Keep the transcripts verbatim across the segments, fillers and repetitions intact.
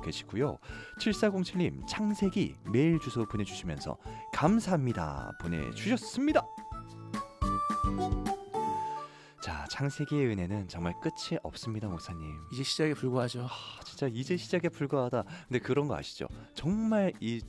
계시고요. 칠사공칠 님 창세기 메일 주소 보내주시면서 감사합니다 보내주셨습니다. 자, 창세기의 은혜는 정말 끝이 없습니다, 목사님. 이제 시작에 불과하죠. 아, 진짜 이제 시작에 불과하다. 근데 그런 거 아시죠? 정말 이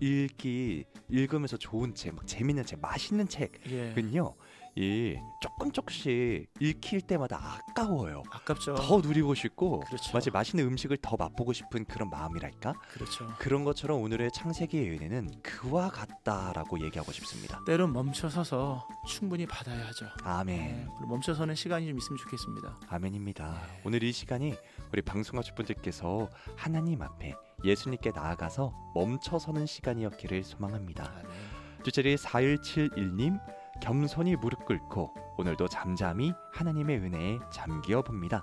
읽기 읽으면서 좋은 책, 막 재밌는 책, 맛있는 책은요, 예. 이 조금 조금씩 읽힐 때마다 아까워요. 아깝죠. 더 누리고 싶고, 그렇죠. 마치 맛있는 음식을 더 맛보고 싶은 그런 마음이랄까? 그렇죠. 그런 것처럼 오늘의 창세기의 은혜는 그와 같다라고 얘기하고 싶습니다. 때론 멈춰서서 충분히 받아야 하죠. 아멘. 네, 멈춰서는 시간이 좀 있으면 좋겠습니다. 아멘입니다. 네. 오늘 이 시간이 우리 방송가족분들께서 하나님 앞에 예수님께 나아가서 멈춰서는 시간이었기를 소망합니다. 아멘. 주제리 사일칠일 님 겸손히 무릎 꿇고 오늘도 잠잠히 하나님의 은혜에 잠겨 봅니다.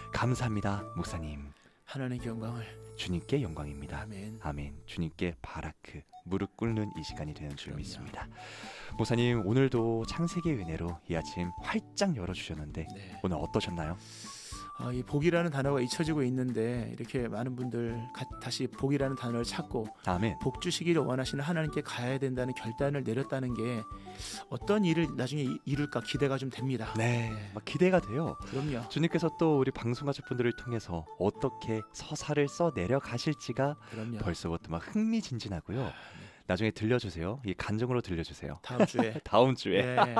감사합니다, 목사님. 하나님께 영광을. 주님께 영광입니다. 아멘. 아멘. 주님께 바라크 무릎 꿇는 이 시간이 되는 줄 그럼요. 믿습니다. 목사님, 오늘도 창세기의 은혜로 이 아침 활짝 열어주셨는데 네. 오늘 어떠셨나요? 아, 이 복이라는 단어가 잊혀지고 있는데 이렇게 많은 분들 가, 다시 복이라는 단어를 찾고 아멘. 복 주시기를 원하시는 하나님께 가야 된다는 결단을 내렸다는 게 어떤 일을 나중에 이- 이룰까 기대가 좀 됩니다. 네, 막 기대가 돼요. 그럼요. 주님께서 또 우리 방송가족분들을 통해서 어떻게 서사를 써 내려가실지가 그럼요. 벌써부터 막 흥미진진하고요. 나중에 들려주세요. 이 간증으로 들려주세요. 다음 주에. 다음 주에. 네.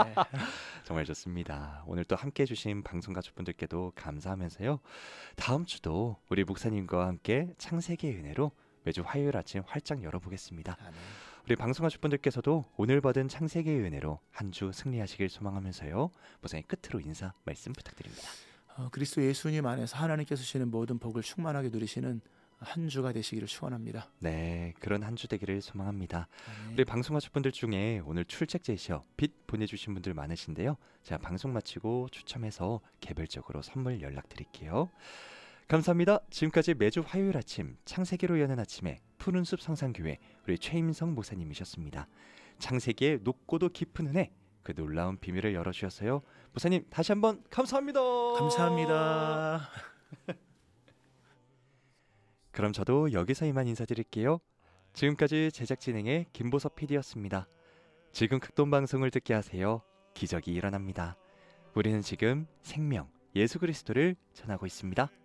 정말 좋습니다. 오늘 또 함께 해주신 방송가족분들께도 감사하면서요. 다음 주도 우리 목사님과 함께 창세기의 은혜로 매주 화요일 아침 활짝 열어보겠습니다. 아멘. 우리 방송가족분들께서도 오늘 받은 창세기의 은혜로 한 주 승리하시길 소망하면서요. 목사님 끝으로 인사 말씀 부탁드립니다. 어, 그리스도 예수님 안에서 하나님께서 주시는 모든 복을 충만하게 누리시는 한 주가 되시기를 축원합니다. 네, 그런 한 주 되기를 소망합니다. 아멘. 우리 방송하셨분들 중에 오늘 출첵 제시어 빚 보내주신 분들 많으신데요. 제가 방송 마치고 추첨해서 개별적으로 선물 연락드릴게요. 감사합니다. 지금까지 매주 화요일 아침 창세기로 여는 아침에 푸른숲 성산교회 우리 최임성 목사님이셨습니다. 창세기의 높고도 깊은 은혜, 그 놀라운 비밀을 열어주셨어요. 목사님 다시 한번 감사합니다. 감사합니다. 그럼 저도 여기서 이만 인사드릴게요. 지금까지 제작 진행의 김보섭 피디였습니다. 지금 극동방송을 듣게 하세요. 기적이 일어납니다. 우리는 지금 생명, 예수 그리스도를 전하고 있습니다.